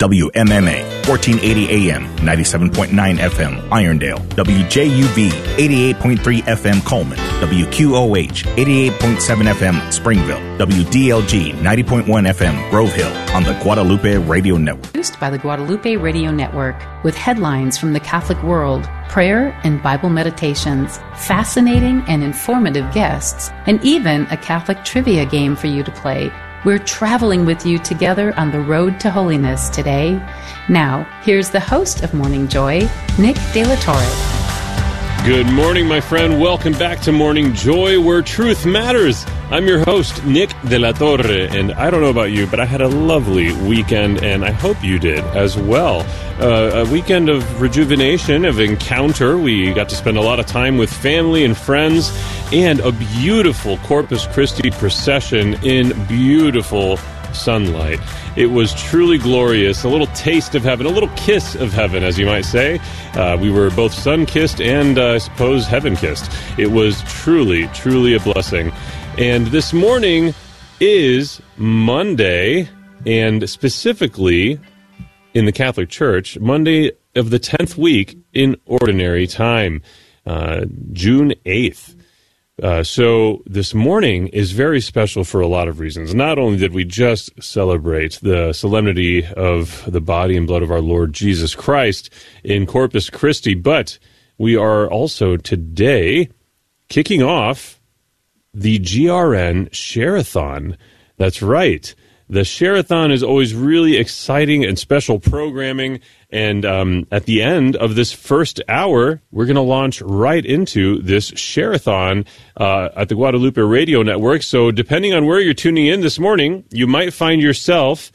WMMA, 1480 AM, 97.9 FM, Irondale. WJUV, 88.3 FM, Coleman. WQOH, 88.7 FM, Springville. WDLG, 90.1 FM, Grove Hill, on the Guadalupe Radio Network. Produced by the Guadalupe Radio Network, with headlines from the Catholic world, prayer and Bible meditations, fascinating and informative guests, and even a Catholic trivia game for you to play. We're traveling with you together on the road to holiness today. Now, here's the host of Morning Joy, Nick De La Torre. Good morning, my friend. Welcome back to Morning Joy, where truth matters. I'm your host, Nick De La Torre, and I don't know about you, but I had a lovely weekend, and I hope you did as well. A weekend of rejuvenation, of encounter. We got to spend a lot of time with family and friends, and a beautiful Corpus Christi procession in beautiful sunlight. It was truly glorious, a little taste of heaven, a little kiss of heaven, as you might say. We were both sun-kissed and, I suppose, heaven-kissed. It was truly, truly a blessing. And this morning is Monday, and specifically in the Catholic Church, Monday of the 10th week in Ordinary Time, June 8th. So this morning is very special for a lot of reasons. Not only did we just celebrate the solemnity of the body and blood of our Lord Jesus Christ in Corpus Christi, but we are also today kicking off the GRN Share-a-thon. That's right. The Share-a-thon is always really exciting and special programming, and at the end of this first hour, we're going to launch right into this Share-a-thon at the Guadalupe Radio Network. So depending on where you're tuning in this morning, you might find yourself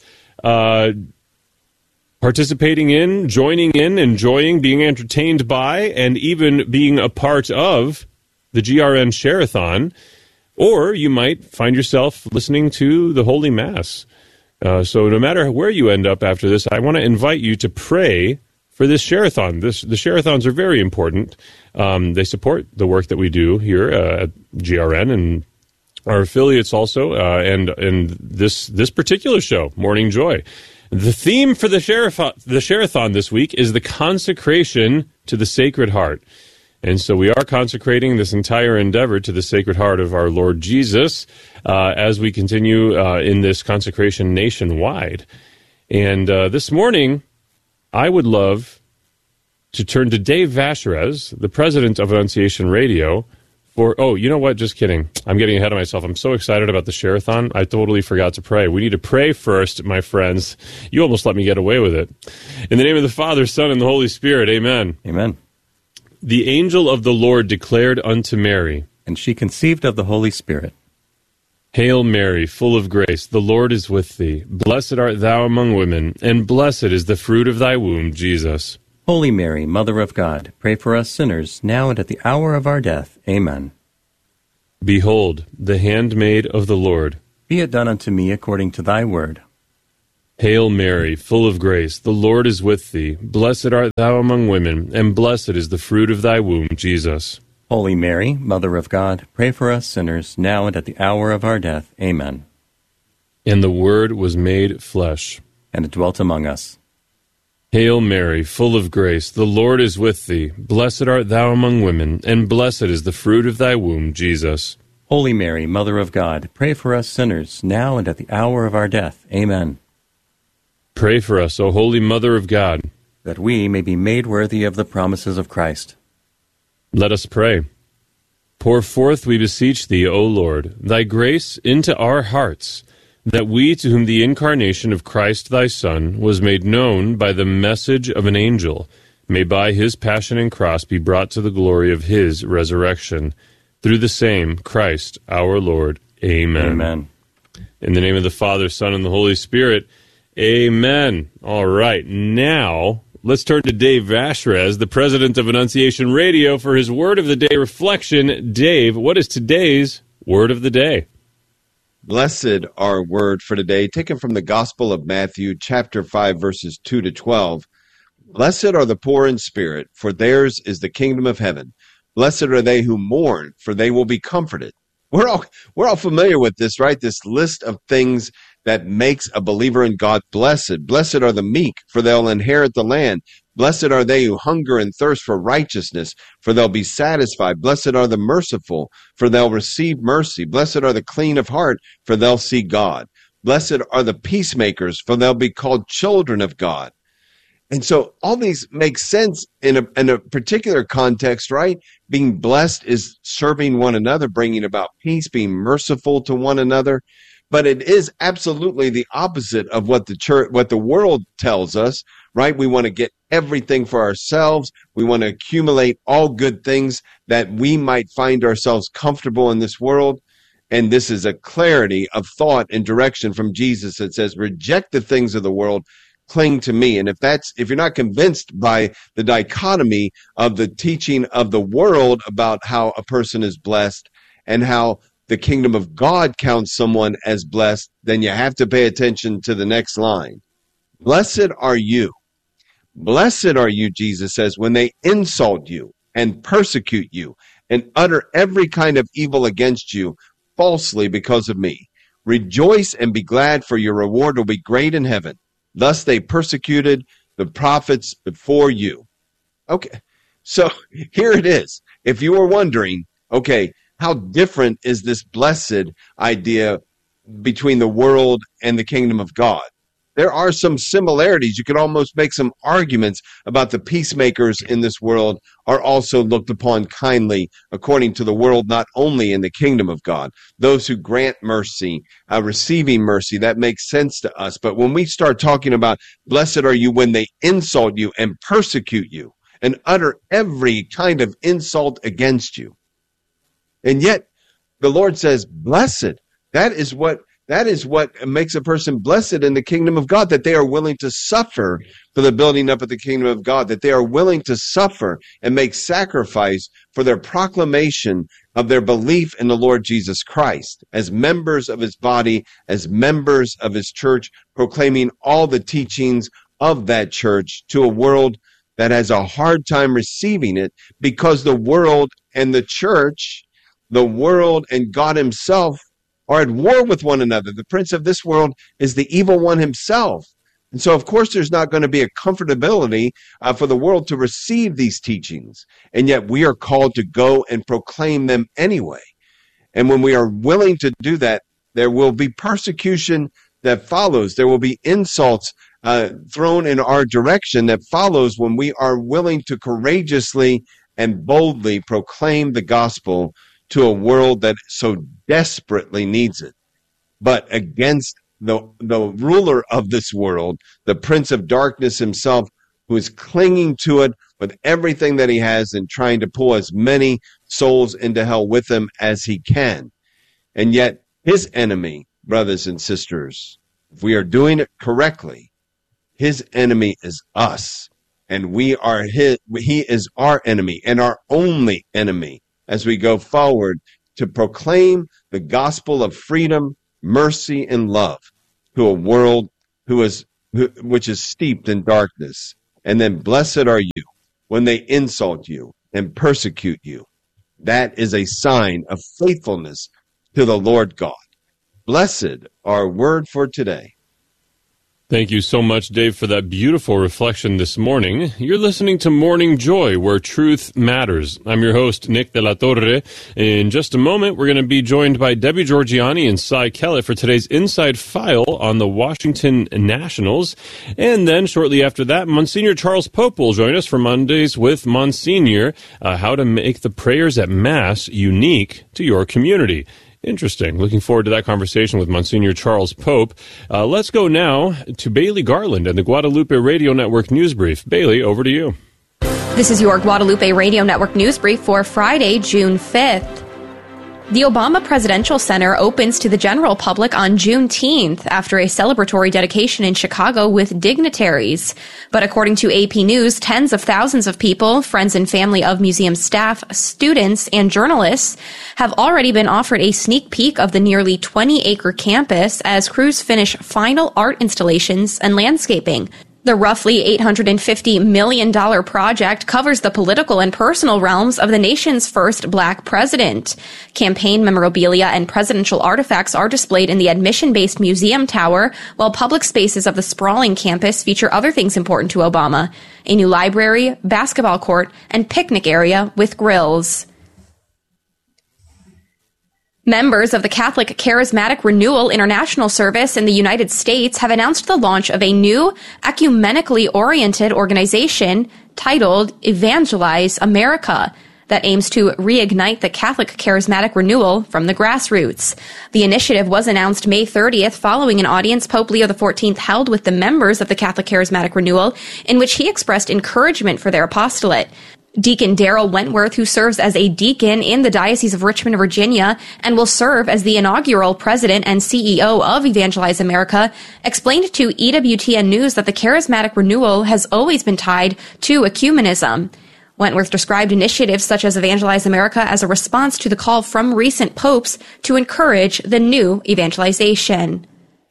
participating in, joining in, enjoying, being entertained by, and even being a part of the GRN Share-a-thon. Or you might find yourself listening to the Holy Mass. So no matter where you end up after this, I want to invite you to pray for this Share-a-thon. The Share-a-thons are very important. They support the work that we do here at GRN and our affiliates also, and this particular show, Morning Joy. The theme for the Share-a-thon this week is the consecration to the Sacred Heart. And so we are consecrating this entire endeavor to the Sacred Heart of our Lord Jesus as we continue in this consecration nationwide. And this morning, I would love to turn to Dave Vacherez, the president of Annunciation Radio, for, oh, you know what? Just kidding. I'm getting ahead of myself. I'm so excited about the Share-a-thon. I totally forgot to pray. We need to pray first, my friends. You almost let me get away with it. In the name of the Father, Son, and the Holy Spirit, amen. Amen. The angel of the Lord declared unto Mary, and she conceived of the Holy Spirit. Hail Mary, full of grace, the Lord is with thee. Blessed art thou among women, and blessed is the fruit of thy womb, Jesus. Holy Mary, Mother of God, pray for us sinners, now and at the hour of our death. Amen. Behold, the handmaid of the Lord. Be it done unto me according to thy word. Hail Mary, full of grace, the Lord is with thee. Blessed art thou among women, and blessed is the fruit of thy womb, Jesus. Holy Mary, Mother of God, pray for us sinners, now and at the hour of our death. Amen. And the Word was made flesh, and it dwelt among us. Hail Mary, full of grace, the Lord is with thee. Blessed art thou among women, and blessed is the fruit of thy womb, Jesus. Holy Mary, Mother of God, pray for us sinners, now and at the hour of our death. Amen. Pray for us, O Holy Mother of God, that we may be made worthy of the promises of Christ. Let us pray. Pour forth, we beseech thee, O Lord, thy grace into our hearts, that we, to whom the incarnation of Christ thy Son was made known by the message of an angel, may by his passion and cross be brought to the glory of his resurrection. Through the same Christ our Lord. Amen. Amen. In the name of the Father, Son, and the Holy Spirit, amen. All right, now let's turn to Dave Vacherez, the president of Annunciation Radio, for his Word of the Day reflection. Dave, what is today's Word of the Day? Blessed our word for today, taken from the Gospel of Matthew, chapter 5, verses 2 to 12. Blessed are the poor in spirit, for theirs is the kingdom of heaven. Blessed are they who mourn, for they will be comforted. We're all familiar with this, right? This list of things that makes a believer in God blessed. Blessed are the meek, for they'll inherit the land. Blessed are they who hunger and thirst for righteousness, for they'll be satisfied. Blessed are the merciful, for they'll receive mercy. Blessed are the clean of heart, for they'll see God. Blessed are the peacemakers, for they'll be called children of God. And so all these make sense in a particular context, right? Being blessed is serving one another, bringing about peace, being merciful to one another. But it is absolutely the opposite of what the world tells us, right? We want to get everything for ourselves. We want to accumulate all good things that we might find ourselves comfortable in this world. And this is a clarity of thought and direction from Jesus that says, reject the things of the world, cling to me. And if you're not convinced by the dichotomy of the teaching of the world about how a person is blessed and how the kingdom of God counts someone as blessed, then you have to pay attention to the next line. Blessed are you. Blessed are you, Jesus says, when they insult you and persecute you and utter every kind of evil against you falsely because of me. Rejoice and be glad, for your reward will be great in heaven. Thus they persecuted the prophets before you. Okay, so here it is. If you were wondering, okay, how different is this blessed idea between the world and the kingdom of God? There are some similarities. You could almost make some arguments about the peacemakers in this world are also looked upon kindly according to the world, not only in the kingdom of God. Those who grant mercy, receiving mercy, that makes sense to us. But when we start talking about blessed are you when they insult you and persecute you and utter every kind of insult against you. And yet the Lord says, blessed, that is what makes a person blessed in the kingdom of God, that they are willing to suffer for the building up of the kingdom of God, that they are willing to suffer and make sacrifice for their proclamation of their belief in the Lord Jesus Christ as members of his body, as members of his church, proclaiming all the teachings of that church to a world that has a hard time receiving it because the world and the church, the world and God himself are at war with one another. The prince of this world is the evil one himself. And so, of course, there's not going to be a comfortability for the world to receive these teachings. And yet we are called to go and proclaim them anyway. And when we are willing to do that, there will be persecution that follows. There will be insults thrown in our direction that follows when we are willing to courageously and boldly proclaim the gospel to a world that so desperately needs it. But against the ruler of this world, the prince of darkness himself, who is clinging to it with everything that he has and trying to pull as many souls into hell with him as he can. And yet his enemy, brothers and sisters, if we are doing it correctly, his enemy is us. And he is our enemy and our only enemy as we go forward to proclaim the gospel of freedom, mercy, and love to a world which is steeped in darkness. And then blessed are you when they insult you and persecute you. That is a sign of faithfulness to the Lord God. Blessed, our word for today. Thank you so much, Dave, for that beautiful reflection this morning. You're listening to Morning Joy, where truth matters. I'm your host, Nick De La Torre. In just a moment, we're going to be joined by Debbie Georgiani and Cy Kellett for today's Inside File on the Washington Nationals. And then shortly after that, Monsignor Charles Pope will join us for Mondays with Monsignor, how to make the prayers at Mass unique to your community. Interesting. Looking forward to that conversation with Monsignor Charles Pope. Let's go now to Bailey Garland and the Guadalupe Radio Network News Brief. Bailey, over to you. This is your Guadalupe Radio Network News Brief for Friday, June 5th. The Obama Presidential Center opens to the general public on Juneteenth after a celebratory dedication in Chicago with dignitaries. But according to AP News, tens of thousands of people, friends and family of museum staff, students, and journalists have already been offered a sneak peek of the nearly 20-acre campus as crews finish final art installations and landscaping. The roughly $850 million project covers the political and personal realms of the nation's first black president. Campaign memorabilia and presidential artifacts are displayed in the admission-based museum tower, while public spaces of the sprawling campus feature other things important to Obama: a new library, basketball court, and picnic area with grills. Members of the Catholic Charismatic Renewal International Service in the United States have announced the launch of a new ecumenically oriented organization titled Evangelize America that aims to reignite the Catholic Charismatic Renewal from the grassroots. The initiative was announced May 30th following an audience Pope Leo XIV held with the members of the Catholic Charismatic Renewal, in which he expressed encouragement for their apostolate. Deacon Darrell Wentworth, who serves as a deacon in the Diocese of Richmond, Virginia, and will serve as the inaugural president and CEO of Evangelize America, explained to EWTN News that the Charismatic Renewal has always been tied to ecumenism. Wentworth described initiatives such as Evangelize America as a response to the call from recent popes to encourage the new evangelization.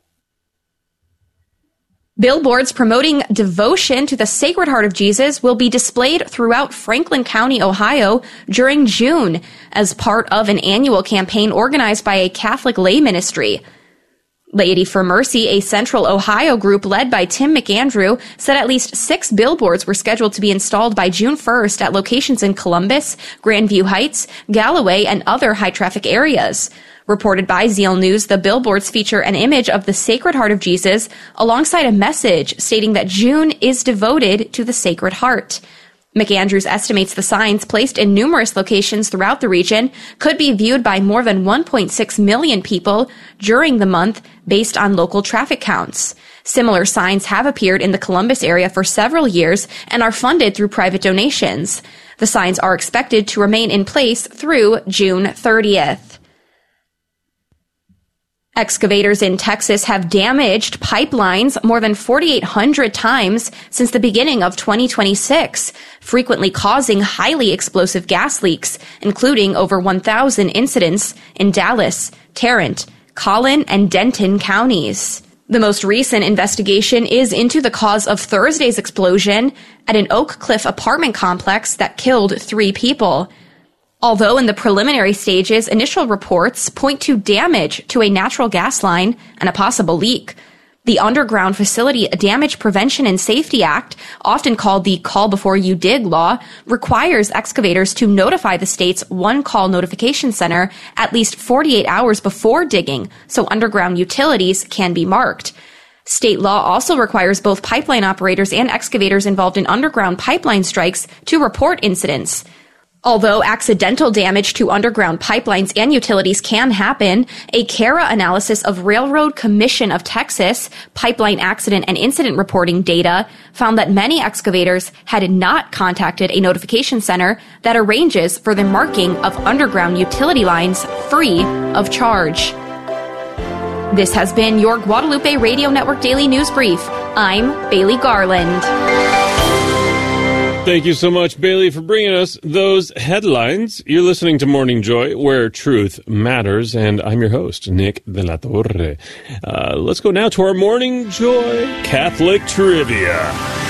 Billboards promoting devotion to the Sacred Heart of Jesus will be displayed throughout Franklin County, Ohio during June as part of an annual campaign organized by a Catholic lay ministry. Laity for Mercy, a Central Ohio group led by Tim McAndrew, said at least 6 billboards were scheduled to be installed by June 1st at locations in Columbus, Grandview Heights, Galloway, and other high-traffic areas. Reported by Zeal News, the billboards feature an image of the Sacred Heart of Jesus alongside a message stating that June is devoted to the Sacred Heart. McAndrews estimates the signs placed in numerous locations throughout the region could be viewed by more than 1.6 million people during the month based on local traffic counts. Similar signs have appeared in the Columbus area for several years and are funded through private donations. The signs are expected to remain in place through June 30th. Excavators in Texas have damaged pipelines more than 4,800 times since the beginning of 2026, frequently causing highly explosive gas leaks, including over 1,000 incidents in Dallas, Tarrant, Collin, and Denton counties. The most recent investigation is into the cause of Thursday's explosion at an Oak Cliff apartment complex that killed 3 people. Although in the preliminary stages, initial reports point to damage to a natural gas line and a possible leak. The Underground Facility Damage Prevention and Safety Act, often called the Call Before You Dig law, requires excavators to notify the state's one-call notification center at least 48 hours before digging, so underground utilities can be marked. State law also requires both pipeline operators and excavators involved in underground pipeline strikes to report incidents. Although accidental damage to underground pipelines and utilities can happen, a CARA analysis of Railroad Commission of Texas pipeline accident and incident reporting data found that many excavators had not contacted a notification center that arranges for the marking of underground utility lines free of charge. This has been your Guadalupe Radio Network Daily News Brief. I'm Bailey Garland. Thank you so much, Bailey, for bringing us those headlines. You're listening to Morning Joy, where truth matters, and I'm your host, Nick de la Torre. Let's go now to our Morning Joy Catholic Trivia.